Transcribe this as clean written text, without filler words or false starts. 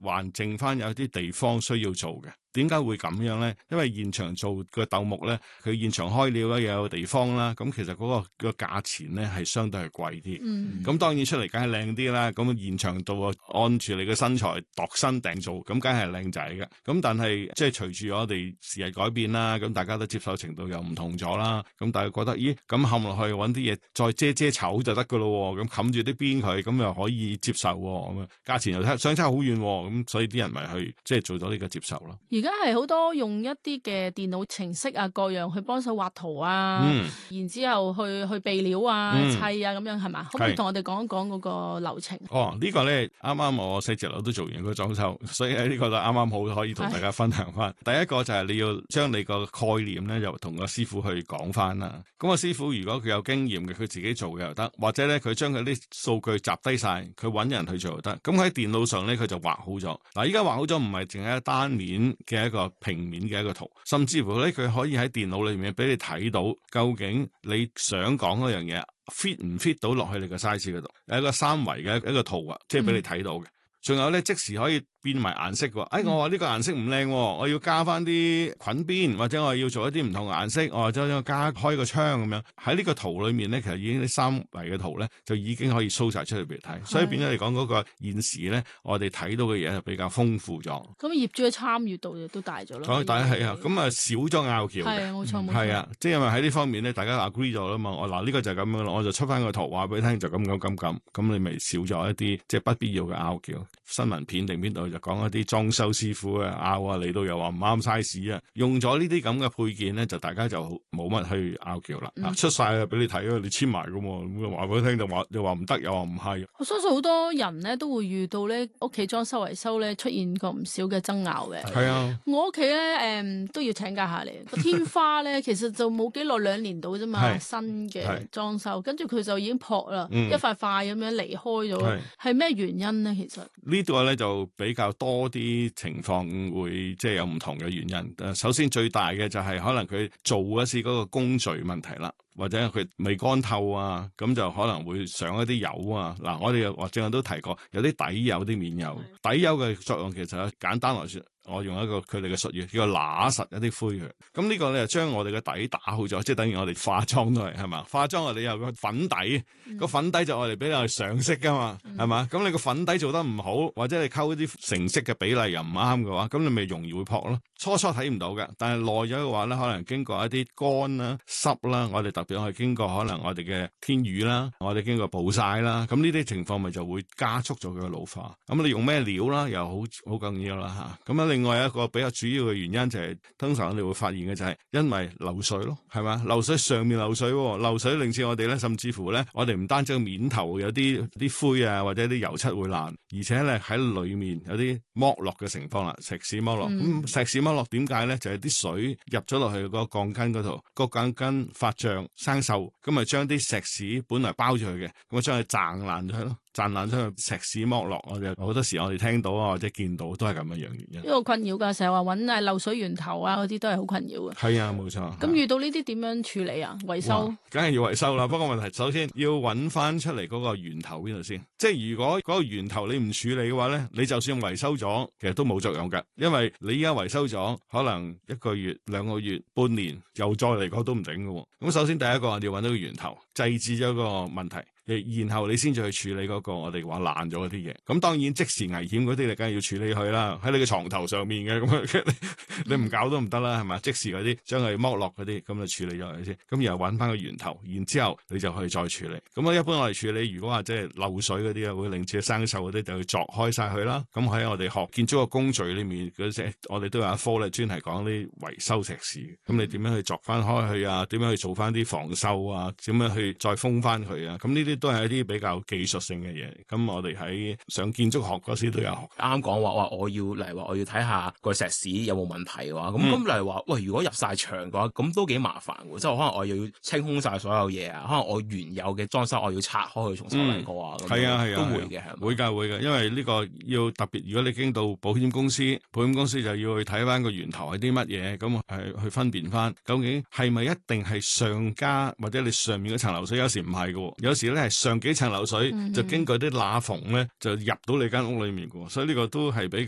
還剩翻有啲地方需要做嘅。點解會咁樣咧？因為現場做個鬥木咧，佢現場開料咧又有地方啦，咁其實嗰個價錢咧係相對係貴啲。咁當然出嚟梗係靚啲啦。咁現場度按住你嘅身材度身訂做，咁梗係靚仔嘅。咁但係即係隨住我哋時日改變啦，咁大家都接受程度又唔同咗啦。咁大家覺得咦，咁冚落去揾啲嘢再遮醜就得噶咯，咁冚住啲邊佢，咁又可以接受，咁啊價錢又相差好遠，咁所以啲人咪去即係做咗呢個接受咯。 而家係好多用一啲嘅電腦程式啊，各樣去幫手畫圖啊，然之後去備料啊、砌啊咁樣係嘛？可唔可以同我哋講一講嗰個流程？ 呢個咧啱啱我寫字樓都做完個裝修，所以呢個就啱啱好可以同大家分享翻。第一個就係你要將你個概念咧，就同個師傅去講翻啦。咁個師傅如果佢有經驗嘅，佢自己做嘅又得，或者咧佢將佢啲數據集低晒，佢揾人去做又得。咁喺電腦上咧，佢就畫好咗。嗱，依家畫好咗唔係淨係單面嘅一個平面嘅一個圖，甚至乎咧佢可以喺電腦裏面俾你睇到究竟你想講嗰樣嘢 fit 唔 fit 到落去你個 size 嗰度，有一個三維嘅一個圖啊，即係俾你睇到嘅。仲有咧即時可以變埋顏色喎。我話呢個顏色唔靚，我要加翻啲滾邊，或者我要做一啲唔同嘅顏色，或者加開個窗咁樣。喺呢個圖裏面咧，其實已經啲三維嘅圖咧就已經可以 show 晒出嚟俾你睇，所以變咗嚟講嗰個現時咧，我哋睇到嘅嘢係比較豐富咗。 咁業主嘅參與度亦都大咗咯。 大家係啊，咁啊少咗拗撬嘅。 係冇錯冇錯。 係啊，即係因為喺呢方面咧，大家 agree 咗啦嘛。嗱呢個就係咁樣咯，我就出翻個圖話俾你聽，就咁，你咪少咗一啲即係不必要嘅拗撬。新聞片定邊度就講一啲裝修師傅啊拗啊，嚟到又話唔啱 size 啊，用咗呢啲咁嘅配件咧，就大家就冇乜去拗撬啦。出晒俾你睇啊，你簽埋㗎喎，咁話俾你聽就話唔得，又話唔係。 我相信好多人咧都會遇到咧屋企裝修維修咧出現過唔少嘅爭拗嘅。 係啊， 我屋企咧都要請教下你個天花咧，其實就冇幾耐2年到啫嘛，新嘅裝修，跟住佢就已經破啦，一塊塊咁樣離開咗，係咩原因咧？其實呢個咧就比較多啲情況會即係有唔同嘅原因。首先最大嘅就係可能佢做一次嗰個工序問題啦，或者佢未乾透啊，咁就可能會上一啲油啊。嗱，我哋或者都提過，有啲底油、啲面油。底油嘅作用其實簡單來說，我用一個佢哋嘅術語叫做揦實一啲灰嘅。咁呢個咧就將我哋嘅底打好咗，即係等於我哋化妝都係嘛？化妝我哋有個粉底，個粉底就我哋俾我哋上色噶嘛，係嘛？咁你個粉底做得唔好，或者你溝啲成色嘅比例又唔啱嘅話，咁你咪容易會撲咯。初睇唔到嘅，但係耐咗嘅話咧，可能經過一啲乾啦、濕啦，我哋特別係經過可能我哋嘅天雨啦，我哋經過暴曬啦，咁呢啲情況咪就會加速咗佢嘅老化。咁你用咩料啦，又好緊要啦嚇。咁另外一個比較主要嘅原因就係，通常我哋會發現嘅就係因為漏水咯，係嘛？漏水上面漏水，漏水令至我哋咧，甚至乎咧，我哋唔單止個面頭有啲灰啊，或者啲油漆會爛，而且咧喺裏面有啲剝落嘅情況啦，石屎剝落。石屎剝落點解咧？就係啲水入咗落去個鋼筋嗰度，個鋼筋發脹生鏽，咁咪將啲石屎本來包住佢嘅，咁啊將佢掙爛咗佢咯。賺爛出去，石屎剝落，我哋好多時我哋聽到啊或者見到都係咁樣樣原因。 呢個困擾㗎，成日話揾漏水源頭啊嗰啲都係好困擾嘅。 係啊，冇錯。 咁遇到呢啲點樣處理啊？維修？ 梗係要維修啦。不過問題首先要揾翻出嚟嗰個源頭邊度先。即係如果嗰個源頭你唔處理嘅話咧，你就算維修咗，其實都冇作用㗎。因為你而家維修咗，可能1個月、2個月、半年又再嚟過都唔頂㗎喎。咁首先第一個要揾到個源頭，制止咗個問題。然後你先至去處理嗰個我哋話爛咗嗰啲嘢，咁當然即時危險嗰啲你梗係要處理佢啦，喺你嘅床頭上面嘅咁你唔搞都唔得啦，係嘛？即時嗰啲將佢剝落嗰啲咁就處理咗佢先，咁然後揾翻個源頭，然之後你就可以再處理。咁一般我哋處理，如果話即係漏水嗰啲啊，會令至生鏽嗰啲，就要鑿開晒佢啦。咁喺我哋學建築嘅工序裏面我哋都有一科咧，專係講啲維修石屎。咁你點樣去鑿翻開去啊？點樣去做翻啲防鏽啊？點樣去再封翻佢啊？咁呢啲都係一啲比較技術性嘅嘢，咁我哋喺上建築學嗰時都有學。 啱講話我要睇下個石屎有冇問題嘅話，咁例如話喂，如果入晒牆嘅話，咁都幾麻煩嘅，即係可能我又要清空晒所有嘢啊，可能我原有嘅裝修我要拆開去重新嚟過啊， 係啊， 都會嘅，係會嘅，因為呢個要特別，如果你經到保險公司就要去睇翻個源頭係啲乜嘢，咁係去分辨翻究竟係咪一定係上家或者你上面嗰層流水，有時唔係嘅，有時咧係上幾層流水就經過啲罅縫咧就入到你間屋裏面嘅，所以呢個都係比